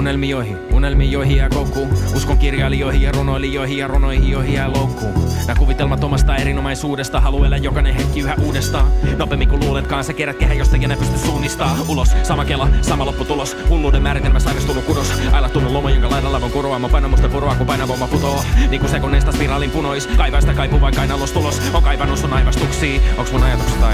Unelmiin joihin jää koukkuun. Uskon kirjailijoihin ja runoilijoihin ja runoihin joihin jää loukkuun. Nää kuvitelmat omasta erinomaisuudesta, haluu elää jokainen hetki yhä uudestaan. Nopeammin kuin luuletkaan, sä kerät kehän josta enää pysty suunnistaa. Ulos, sama kela, sama lopputulos. Hulluuden määritelmä sairastunut kudos. Ailahtunut lomo, jonka laidalla voin kuroa. Mä painan musta purua, kun painavoima putoo. Niin kuin sekunneista spiraalin punois. Kaivaa sitä kaipuu, vaikka aina los tulos. On kaivannut sun aivastuksia. Onks mun ajatukset tai